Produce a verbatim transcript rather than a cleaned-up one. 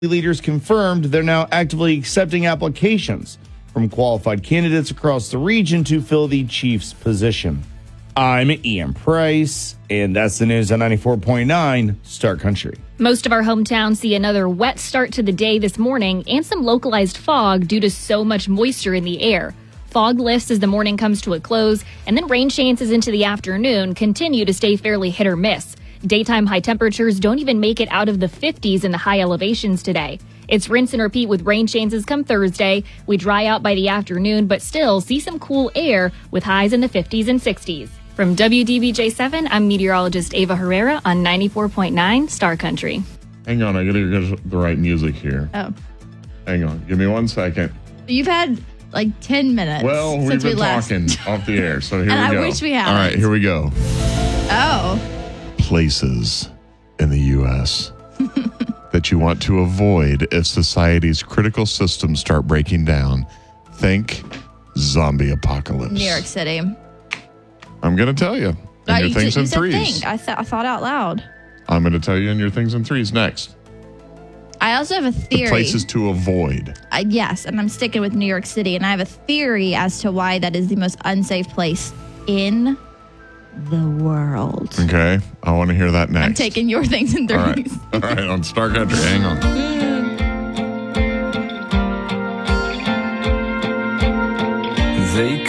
leaders confirmed they're now actively accepting applications from qualified candidates across the region to fill the chief's position. I'm Ian Price, and that's the news on ninety-four point nine Star Country. Most of our hometowns see another wet start to the day this morning and some localized fog due to so much moisture in the air. Fog lifts as the morning comes to a close, and then rain chances into the afternoon continue to stay fairly hit or miss. Daytime high temperatures don't even make it out of the fifties in the high elevations today. It's rinse and repeat with rain chances come Thursday. We dry out by the afternoon, but still see some cool air with highs in the fifties and sixties. From W D B J seven, I'm meteorologist Ava Herrera on ninety-four point nine Star Country. Hang on, I gotta get the right music here. Oh. Hang on, give me one second. You've had like ten minutes Well, we've since been we last. talking off the air, so here And we go. I wish we had. All right, here we go. Oh. Places in the U S that you want to avoid if society's critical systems start breaking down. Think zombie apocalypse. New York City. I'm going to tell you. In Oh, your you, things you and said threes. think. I, th- I thought out loud. I'm going to tell you in your things and threes next. I also have a theory. The places to avoid. Uh, yes, and I'm sticking with New York City, and I have a theory as to why that is the most unsafe place in the world. Okay, I want to hear that next. I'm taking your things and All right, threes. all right, on Star Country. Hang on. They